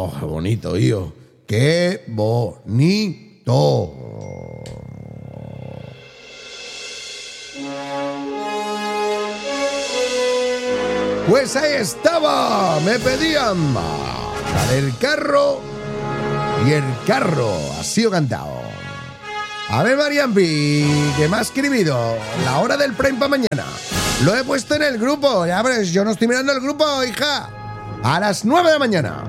Oh, qué bonito, tío. Qué bonito. Pues ahí estaba. Me pedían la del carro y el carro ha sido cantado. A ver, Mariampi, que me ha escribido la hora del prime para mañana. Lo he puesto en el grupo. Ya ves, yo no estoy mirando el grupo, hija. A las 9 de la mañana.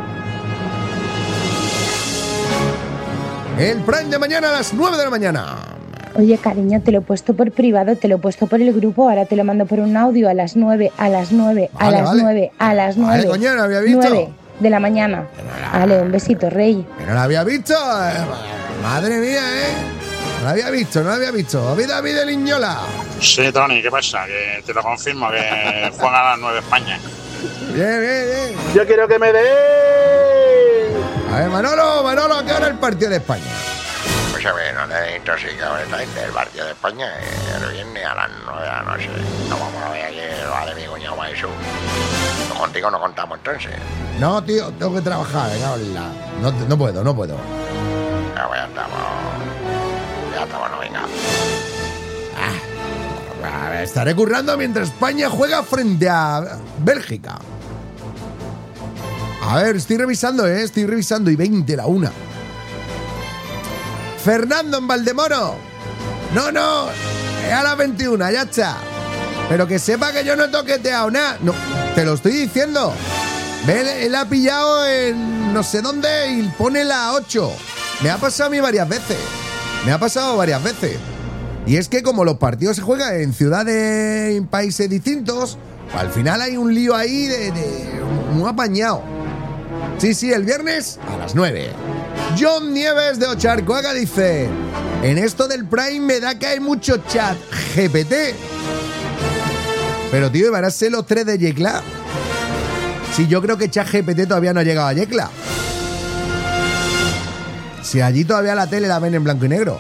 El prime de mañana a las 9 de la mañana. Oye, cariño, te lo he puesto por privado, te lo he puesto por el grupo, ahora te lo mando por un audio a las 9, a las 9, a las 9, a las 9. Vale, coño, no había visto. 9 de la mañana. Vale, un besito, rey. Que no la había visto. Madre mía, No la había visto, no la había visto. David de Liñola. Sí, Tony, ¿qué pasa? Que te lo confirmo, que juega a las 9 España. Bien, bien, bien. Yo quiero que me dé. A ver, Manolo, ¿a qué hora el partido de España? Pues a ver, no te intoxica completamente el partido de España, el viernes a las 9 de la noche. No vamos a ver ayer lo de mi cuñado Jesús. Contigo no contamos entonces. No, tío, tengo que trabajar, no puedo. Ya, pues ya estamos. Ya estamos, no venga. A ver, estaré currando mientras España juega frente a Bélgica. A ver, estoy revisando, y 20 la 1. Fernando en Valdemoro. No, es a las 21, ya está. Pero que sepa que yo no he toqueteado nada. No, te lo estoy diciendo. Ve, él ha pillado en no sé dónde y pone la 8. Me ha pasado a mí varias veces. Y es que como los partidos se juegan en ciudades, en países distintos, al final hay un lío ahí de muy apañado. Sí, el viernes a las 9. John Nieves de Ocharcoaga dice: en esto del Prime me da que hay mucho chat GPT. Pero tío, ¿van a ser los 3 de Yecla? Sí, yo creo que chat GPT todavía no ha llegado a Yecla. Si allí todavía la tele la ven en blanco y negro.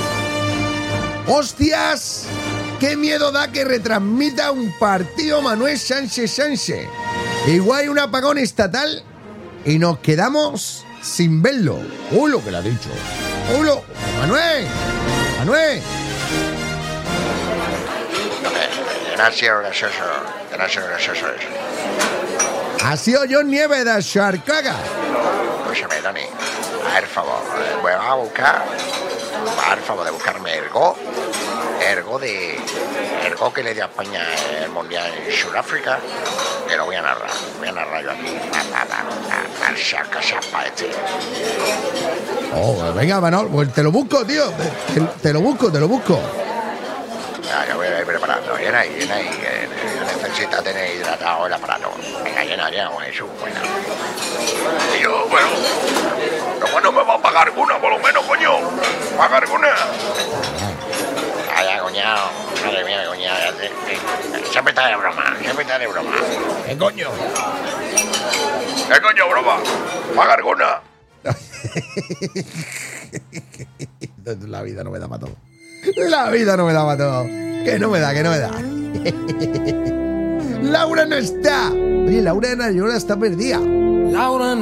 ¡Hostias! ¡Qué miedo da que retransmita un partido Manuel Sánchez! Igual hay un apagón estatal y nos quedamos sin verlo. Lo que le ha dicho! ¡Manuel! Que no ha sido gracioso eso. Ha sido John Nieves de Ocharcoaga. Escúchame, Tony. A ver, favor, voy a buscar. Por favor, de buscarme el go que le dio a España el Mundial en Sudáfrica, que lo voy a narrar yo aquí. Al chapa este. Venga, Manol, pues te lo busco, tío. Te lo busco. Ya, yo voy a ir preparando. Llena ahí, que necesita tener hidratado el aparato. Venga, llena, Jesús, bueno. Y yo, ¿cómo no me va a pagar una, por lo menos, coño? ¿Pagar una? Ya, coñado. Madre mía, coñado. Siempre está de broma. ¿Qué coño, broma? ¿Pagar una? La vida no me da para todo. Que no me da. Laura no está. Oye, Laura está perdida. Laura no